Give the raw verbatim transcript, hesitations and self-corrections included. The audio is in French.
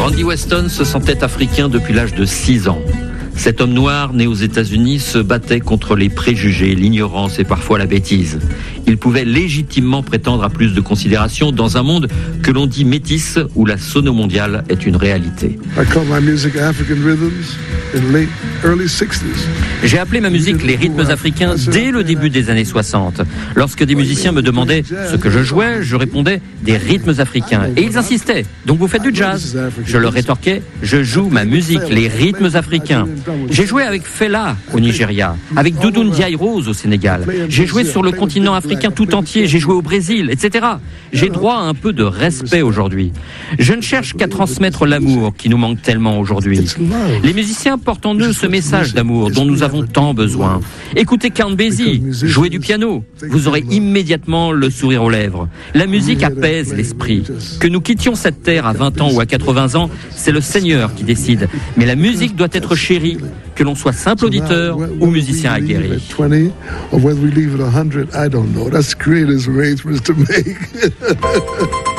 Randy Weston se sentait africain depuis l'âge de six ans. Cet homme noir, né aux États-Unis, se battait contre les préjugés, l'ignorance et parfois la bêtise. Il pouvait légitimement prétendre à plus de considération dans un monde que l'on dit métis, où la sono mondiale est une réalité. J'ai appelé ma musique les rythmes africains dès le début des années soixante. Lorsque des musiciens me demandaient ce que je jouais, je répondais des rythmes africains. Et ils insistaient. Donc vous faites du jazz? Je leur rétorquais, je joue ma musique, les rythmes africains. J'ai joué avec Fela au Nigeria, avec Doudou Ndiaye Rose au Sénégal. J'ai joué sur le continent africain tout entier, j'ai joué au Brésil, et cetera. J'ai droit à un peu de respect aujourd'hui. Je ne cherche qu'à transmettre l'amour qui nous manque tellement aujourd'hui. Les musiciens portent en eux ce message d'amour dont nous avons tant besoin. Écoutez Count Basie, jouez du piano, vous aurez immédiatement le sourire aux lèvres. La musique apaise l'esprit. Que nous quittions cette terre à vingt ans ou à quatre-vingts ans, c'est le Seigneur qui décide. Mais la musique doit être chérie, que l'on soit simple auditeur ou musicien aguerri. Creator's arrangements to make.